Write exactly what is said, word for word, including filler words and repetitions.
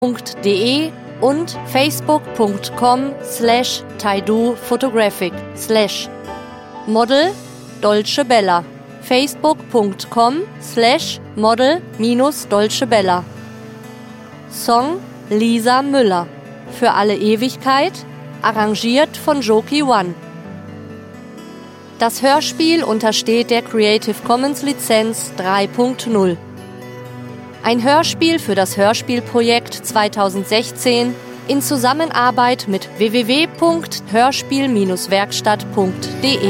punkt de und facebook punkt com slash taidu photographic slash Model Dolce Bella, facebook punkt com slash model minus Dolce Bella. Song Lisa Müller, Für alle Ewigkeit, arrangiert von Joki One. Das Hörspiel untersteht der Creative Commons Lizenz drei Punkt null. Ein Hörspiel für das Hörspielprojekt zweitausendsechzehn in Zusammenarbeit mit w w w punkt hörspiel Bindestrich werkstatt punkt de.